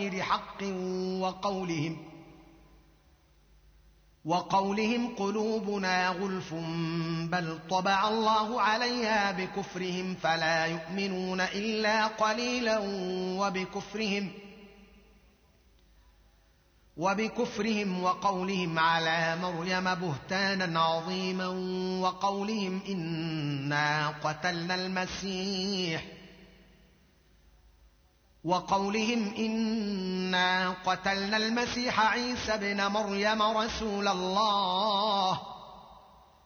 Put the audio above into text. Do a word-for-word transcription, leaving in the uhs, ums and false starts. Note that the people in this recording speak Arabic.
بغير حق وقولهم وقولهم قلوبنا غلف بل طبع الله عليها بكفرهم فلا يؤمنون إلا قليلا وبكفرهم وبكفرهم وقولهم على مريم بهتانا عظيما وقولهم إنا قتلنا المسيح وقولهم إنا قتلنا المسيح عيسى ابن مريم رسول الله